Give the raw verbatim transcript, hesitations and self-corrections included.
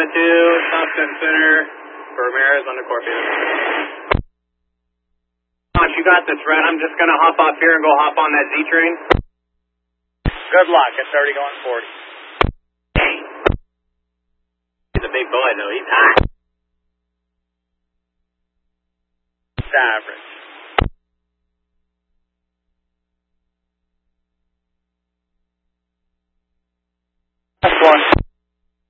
one oh two, stop center for Ramirez on the Corpus. You got this, Red. I'm just going to hop off here and go hop on that Z train. Good luck. It's already going forty.